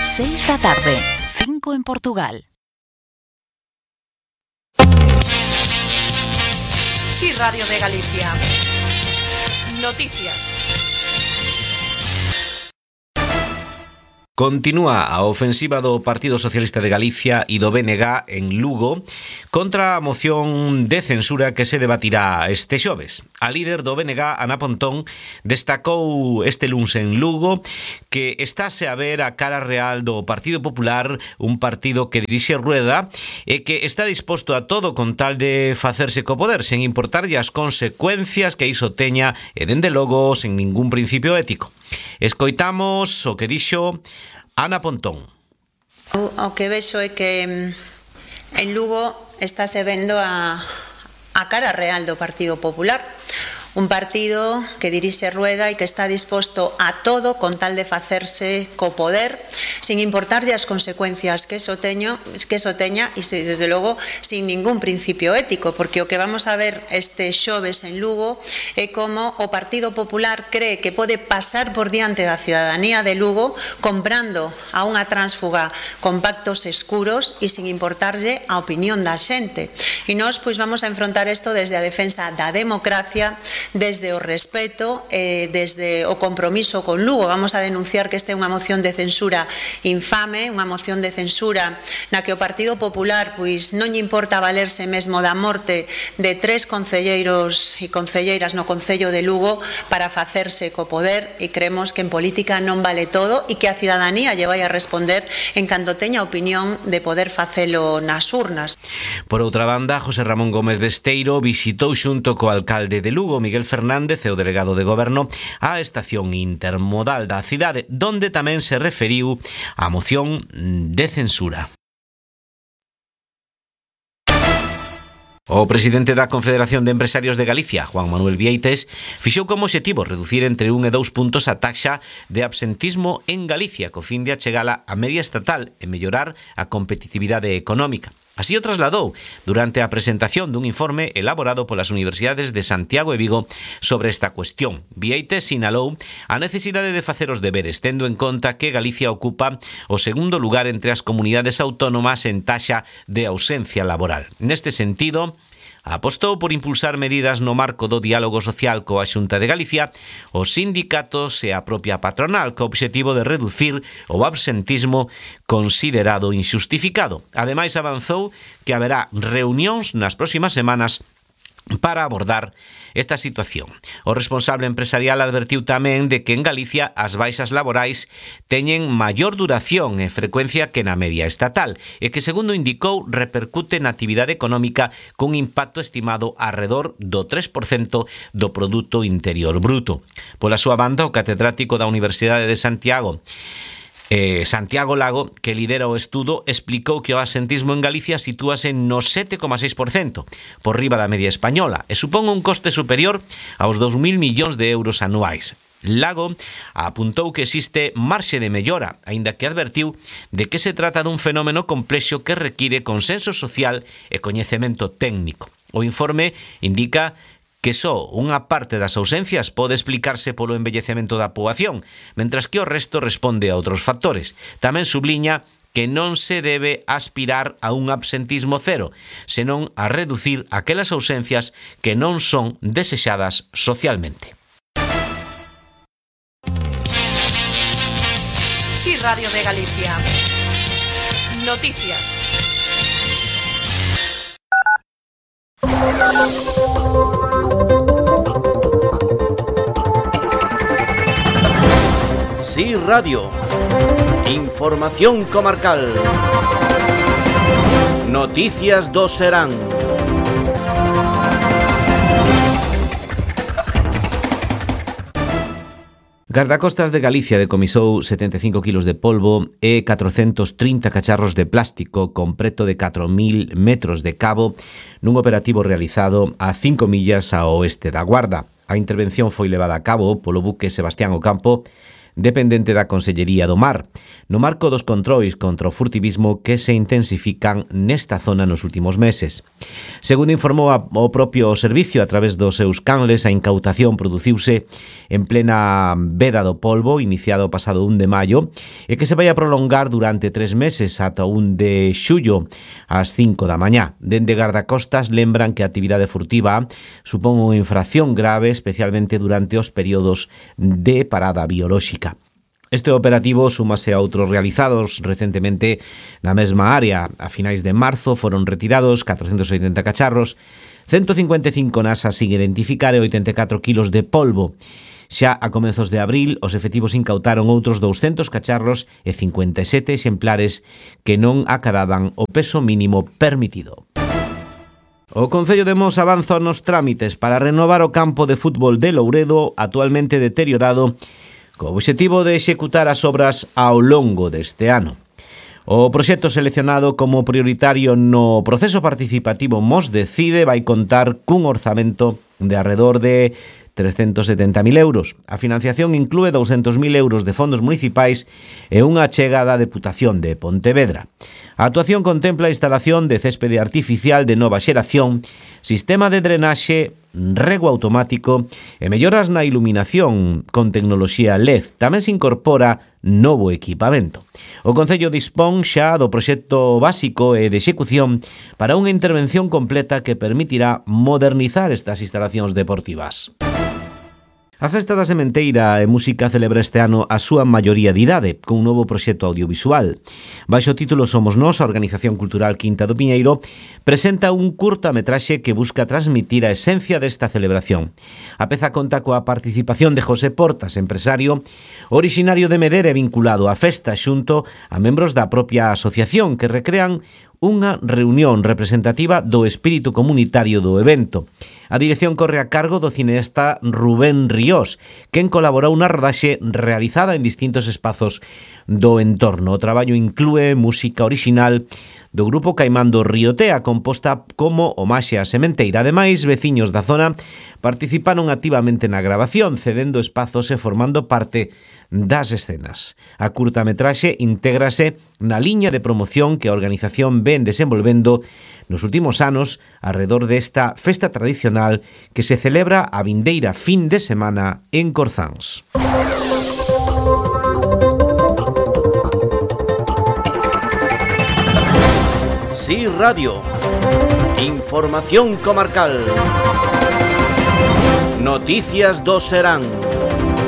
6 da tarde, 5 en Portugal. Sí, Radio de Galicia. Noticias. Continúa a ofensiva do Partido Socialista de Galicia e do BNG en Lugo contra a moción de censura que se debatirá este xoves. A líder do BNG, Ana Pontón, destacou este luns en Lugo que estáse a ver a cara real do Partido Popular, un partido que dirixe Rueda e que está disposto a todo con tal de facerse co poder, sen importarlle as consecuencias que iso teña e, dende logo, sen ningún principio ético. Escoitamos o que dixo Ana Pontón. O que vexo é que en Lugo estáse vendo a cara real do Partido Popular. Un partido que dirixe Rueda e que está disposto a todo con tal de facerse co poder, sin importarlle as consecuencias que eso teña e, desde logo, sin ningún principio ético, porque o que vamos a ver este xoves en Lugo é como o Partido Popular cree que pode pasar por diante da ciudadanía de Lugo comprando a unha tránsfuga con pactos escuros e sin importarlle a opinión da xente. E nós pois vamos a enfrontar isto desde a defensa da democracia, desde o respeto, desde o compromiso con Lugo. Vamos a denunciar que esta é unha moción de censura infame, unha moción de censura na que o Partido Popular pois non lle importa valerse mesmo da morte de 3 concelleiros e concelleiras no Concello de Lugo para facerse co poder, e creemos que en política non vale todo e que a cidadanía lle vai a responder en canto teña opinión de poder facelo nas urnas. Por outra banda, José Ramón Gómez Besteiro visitou xunto co alcalde de Lugo, Miguel Fernández, e o delegado de Goberno, a estación intermodal da cidade, donde tamén se referiu á moción de censura. O presidente da Confederación de Empresarios de Galicia, Juan Manuel Vieites, fixou como obxectivo reducir entre 1 e 2 puntos a taxa de absentismo en Galicia, co fin de achegala a media estatal e mellorar a competitividade económica. Así o trasladou durante a presentación dun informe elaborado polas universidades de Santiago e Vigo sobre esta cuestión. Vieites sinalou a necesidade de facer os deberes, tendo en conta que Galicia ocupa o segundo lugar entre as comunidades autónomas en taxa de ausencia laboral. Neste sentido, apostou por impulsar medidas no marco do diálogo social coa Xunta de Galicia, os sindicatos e a propia patronal, co obxectivo de reducir o absentismo considerado inxustificado. Ademais, avanzou que haberá reunións nas próximas semanas para abordar esta situación. O responsable empresarial advertiu tamén de que en Galicia as baixas laborais teñen maior duración e frecuencia que na media estatal e que, segundo indicou, repercute na actividade económica cun impacto estimado arredor do 3% do Produto Interior Bruto. Pola súa banda, o catedrático da Universidade de Santiago, Santiago Lago, que lidera o estudo, explicou que o absentismo en Galicia sitúase no 7,6%, por riba da media española, e supón un coste superior aos 2.000 millóns de euros anuais. Lago apuntou que existe marxe de mellora, aínda que advertiu de que se trata dun fenómeno complexo que require consenso social e coñecemento técnico. O informe indica que só unha parte das ausencias pode explicarse polo envellecemento da poboación, mentras que o resto responde a outros factores. Tamén subliña que non se debe aspirar a un absentismo cero, senón a reducir aquelas ausencias que non son desexadas socialmente. Sí, Radio de Galicia. Noticias. Sí, Radio. Información comarcal. Noticias do Serán. Gardacostas de Galicia decomisou 75 kilos de polvo e 430 cacharros de plástico con preto de 4.000 metros de cabo nun operativo realizado a 5 millas ao oeste da Guarda. A intervención foi levada a cabo polo buque Sebastián Ocampo, dependente da Consellería do Mar, no marco dos controis contra o furtivismo que se intensifican nesta zona nos últimos meses. Segundo informou o propio servicio a través dos seus canles, a incautación produciuse en plena veda do polvo, iniciado o pasado 1 de maio, e que se vai a prolongar durante 3 meses ata 1 de xullo ás 5 da mañá. Dende Gardacostas lembran que a actividade furtiva supón unha infracción grave, especialmente durante os períodos de parada biolóxica. Este operativo súmase a outros realizados recentemente na mesma área. A finais de marzo foron retirados 480 cacharros, 155 nasas sin identificar e 84 kilos de polvo. Xa a comezos de abril, os efectivos incautaron outros 200 cacharros e 57 exemplares que non acadaban o peso mínimo permitido. O Concello de Mos avanza nos trámites para renovar o campo de fútbol de Louredo, actualmente deteriorado, co obxectivo de executar as obras ao longo deste ano. O proxecto seleccionado como prioritario no proceso participativo Mos Decide vai contar cun orzamento de arredor de 370.000 euros. A financiación inclúe 200.000 euros de fondos municipais e unha achega da Deputación de Pontevedra. A actuación contempla a instalación de céspede artificial de nova xeración, sistema de drenaxe, rego automático e melloras na iluminación con tecnoloxía LED. Tamén se incorpora novo equipamento. O Concello dispón xa do proxecto básico e de execución para unha intervención completa que permitirá modernizar estas instalacións deportivas. A Festa da Sementeira e Música celebra este ano a súa maioría de idade, con un novo proxecto audiovisual. Baixo o título Somos Nós, a Organización Cultural Quinta do Piñeiro presenta un curtametraxe que busca transmitir a esencia desta celebración. A peza conta coa participación de José Portas, empresario, originario de Medere vinculado á festa xunto a membros da propia asociación que recrean unha reunión representativa do espírito comunitario do evento. A dirección corre a cargo do cineasta Rubén Ríos, quen colaborou na rodaxe realizada en distintos espazos do entorno. O traballo inclúe música orixinal do grupo Caimán do Riotea, composta como homaxe á sementeira. Ademais, veciños da zona participaron activamente na grabación, cedendo espazos e formando parte das escenas. A curtametraxe intégrase na liña de promoción que a organización ven desenvolvendo nos últimos anos arredor desta festa tradicional que se celebra a vindeira fin de semana en Corzáns. Sí Radio. Información comarcal. Noticias do Serán.